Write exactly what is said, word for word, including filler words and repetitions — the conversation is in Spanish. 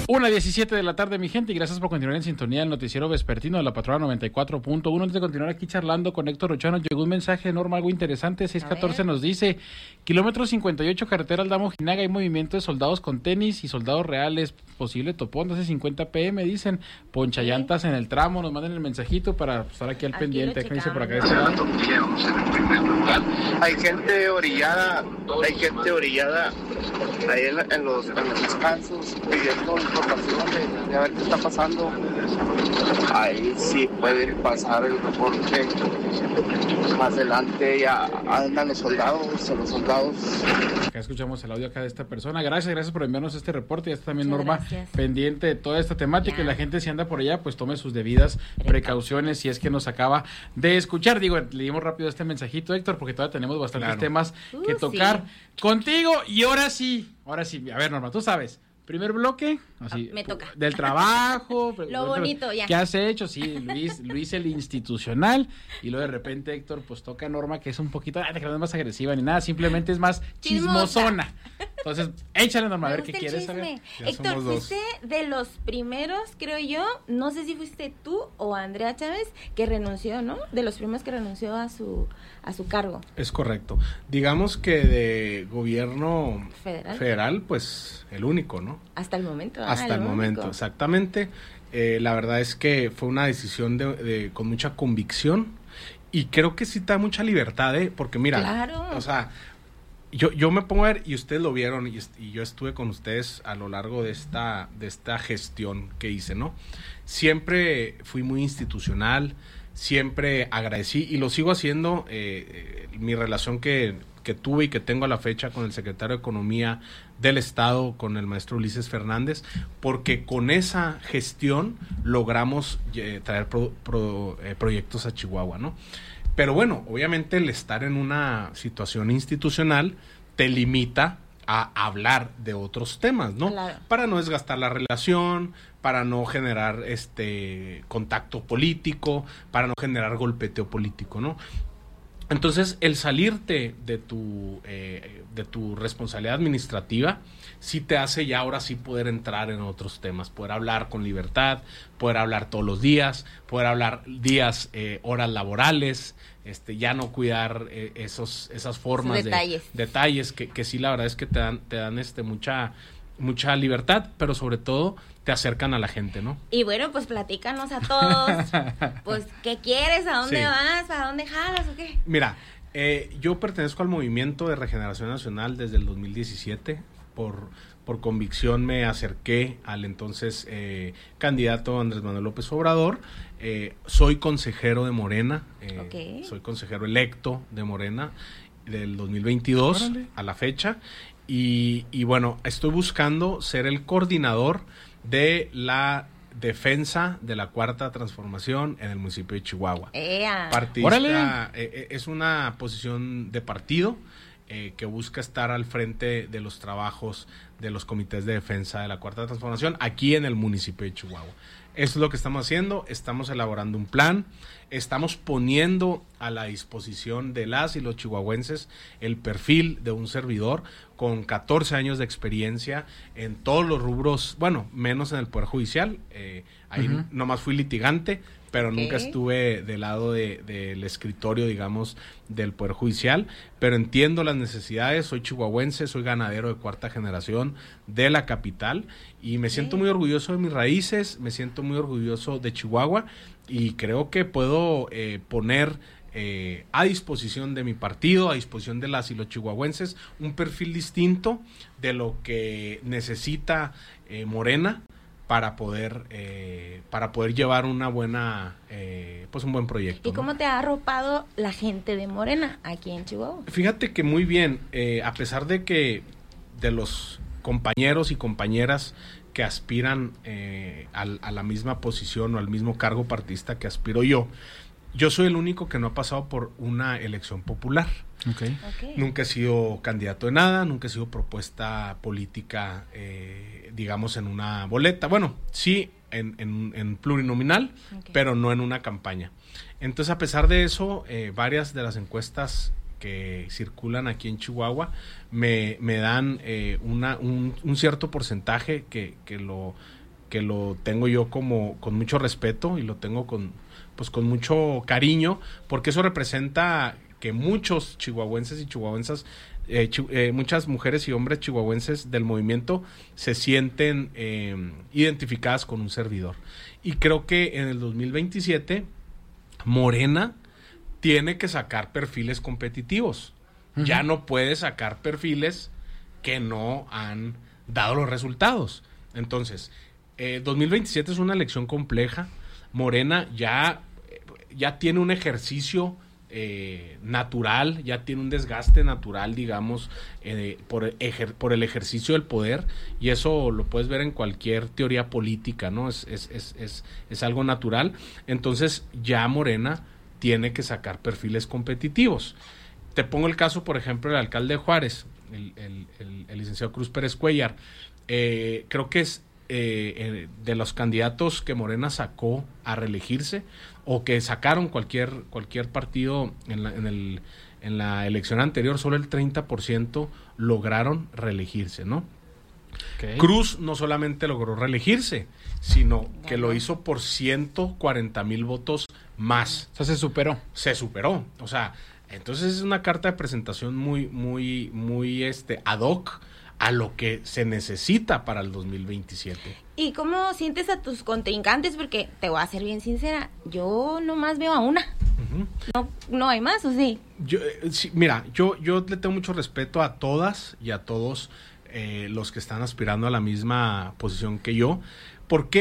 Una diecisiete de la tarde, mi gente, y gracias por continuar en sintonía del noticiero vespertino de la Patrona noventa y cuatro punto uno. Antes de continuar aquí charlando con Héctor Rochano, llegó un mensaje enorme, algo interesante. seis catorce nos dice: kilómetro cincuenta y ocho, carretera Aldama Ojinaga, hay movimiento de soldados con tenis y soldados reales, posible topón, hace cincuenta pe eme, dicen, ponchallantas en el tramo. Nos mandan el mensajito para estar aquí al aquí pendiente. ¿Qué dice por acá de este lado? Hay gente orillada, hay gente orillada ahí en, en, los, en los descansos pidiendo información de, de a ver qué está pasando. Ahí sí puede pasar el reporte. Más adelante ya andan los soldados, los soldados. Acá escuchamos el audio acá de esta persona. Gracias, gracias por enviarnos este reporte. Ya está también Muchas Norma gracias. pendiente de toda esta temática. Ya. Y la gente, si anda por allá, pues tome sus debidas precauciones si es que nos acaba de escuchar. Digo, le dimos rápido este mensajito, Héctor, porque todavía tenemos bastantes Claro. temas Uh, que tocar sí. contigo. Y ahora sí, ahora sí. A ver, Norma, tú sabes. Primer bloque, así, Ah, me toca. del trabajo. Lo bonito, ya. ¿Qué has hecho? Sí, Luis, Luis el institucional, y luego de repente Héctor, pues toca Norma, que es un poquito, ah, que no es más agresiva ni nada, simplemente es más Chismosa. chismosona. Entonces, échale, Norma, a Me ver qué gusta el quieres chisme. saber. Ya Héctor, somos dos. fuiste de los primeros, creo yo, no sé si fuiste tú o Andrea Chávez, que renunció, ¿no? De los primeros que renunció a su a su cargo Es correcto. Digamos que de gobierno federal. federal, pues el único, ¿no? Hasta el momento. ah, Hasta el único. momento, exactamente. Eh, la verdad es que fue una decisión de, de- con mucha convicción y creo que sí te da mucha libertad, ¿eh? Porque mira, Claro. o sea, yo, yo me pongo a ver y ustedes lo vieron y, est- y yo estuve con ustedes a lo largo de esta, de esta gestión que hice, ¿no? Siempre fui muy institucional, siempre agradecí y lo sigo haciendo. eh, eh, mi relación que, que tuve y que tengo a la fecha con el secretario de Economía del Estado, con el maestro Ulises Fernández, porque con esa gestión logramos eh, traer pro- pro- eh, proyectos a Chihuahua, ¿no? Pero bueno, obviamente el estar en una situación institucional te limita a hablar de otros temas, ¿no? Claro. Para no desgastar la relación, para no generar este contacto político, para no generar golpeteo político, ¿no? Entonces, el salirte de tu eh, de tu responsabilidad administrativa sí te hace ya ahora sí poder entrar en otros temas, poder hablar con libertad, poder hablar todos los días, poder hablar días, eh, horas laborales, este, ya no cuidar eh, esos esas formas Esos detalles. de detalles que, que sí la verdad es que te dan te dan este mucha mucha libertad, pero sobre todo te acercan a la gente, ¿no? Y bueno, pues platícanos a todos, pues, ¿qué quieres? ¿A dónde Sí. vas? ¿A dónde jalas o qué? Mira, eh, yo pertenezco al Movimiento de Regeneración Nacional desde el dos mil diecisiete. Por, por convicción me acerqué al entonces eh, candidato Andrés Manuel López Obrador. Eh, soy consejero de Morena, eh, Ok. soy consejero electo de Morena del dos mil veintidós Órale. a la fecha. Y, y bueno, estoy buscando ser el coordinador de la defensa de la Cuarta Transformación en el municipio de Chihuahua. Ea. Partidista, Órale. eh, eh, es una posición de partido eh, que busca estar al frente de los trabajos de los comités de defensa de la Cuarta Transformación aquí en el municipio de Chihuahua. Eso es lo que estamos haciendo, estamos elaborando un plan, estamos poniendo a la disposición de las y los chihuahuenses el perfil de un servidor con catorce años de experiencia en todos los rubros, bueno, menos en el Poder Judicial, eh, ahí Ujú. nomás fui litigante, pero Ok. nunca estuve del lado de, del escritorio, digamos, del Poder Judicial, pero entiendo las necesidades, soy chihuahuense, soy ganadero de cuarta generación de la capital y me siento muy orgulloso de mis raíces, me siento muy orgulloso de Chihuahua y creo que puedo eh, poner eh, a disposición de mi partido, a disposición de las y los chihuahuenses, un perfil distinto de lo que necesita eh, Morena para poder eh, para poder llevar una buena eh, pues un buen proyecto, ¿Y ¿no? cómo te ha arropado la gente de Morena aquí en Chihuahua? Fíjate que muy bien, eh, a pesar de que de los compañeros y compañeras que aspiran eh, al, a la misma posición o al mismo cargo partidista que aspiro yo, yo soy el único que no ha pasado por una elección popular. Okay. Ok. Nunca he sido candidato de nada, nunca he sido propuesta política, eh, digamos, en una boleta. Bueno, sí, en, en, en plurinominal, Ok. pero no en una campaña. Entonces, a pesar de eso, eh, varias de las encuestas que circulan aquí en Chihuahua me, me dan eh, una, un, un cierto porcentaje que, que lo que lo tengo yo como con mucho respeto y lo tengo con pues con mucho cariño, porque eso representa que muchos chihuahuenses y chihuahuensas, eh, chi, eh, muchas mujeres y hombres chihuahuenses del movimiento se sienten eh, identificadas con un servidor. Y creo que en el dos mil veintisiete Morena tiene que sacar perfiles competitivos. Uh-huh. Ya no puede sacar perfiles que no han dado los resultados. Entonces, eh, dos mil veintisiete es una elección compleja. Morena ya, ya tiene un ejercicio eh, natural, ya tiene un desgaste natural, digamos, eh, por, ejer, por el ejercicio del poder, y eso lo puedes ver en cualquier teoría política, ¿no? Es, es, es, es, es algo natural. Entonces, ya Morena tiene que sacar perfiles competitivos. Te pongo el caso, por ejemplo, del alcalde de Juárez, el, el, el, el licenciado Cruz Pérez Cuellar. Eh, creo que es eh, eh, de los candidatos que Morena sacó a reelegirse, o que sacaron cualquier, cualquier partido en la, en, el, en la elección anterior, solo el treinta por ciento lograron reelegirse, ¿no? Okay. Cruz no solamente logró reelegirse, sino que lo hizo por ciento cuarenta mil votos más. O sea, se superó. Se superó. O sea, entonces es una carta de presentación muy, muy, muy este, ad hoc a lo que se necesita para el dos mil veintisiete. ¿Y cómo sientes a tus contrincantes? Porque te voy a ser bien sincera, yo nomás veo a una. Uh-huh. No, no hay más, ¿o sí? Yo, eh, sí, mira, yo, yo le tengo mucho respeto a todas y a todos eh, los que están aspirando a la misma posición que yo. ¿Por qué?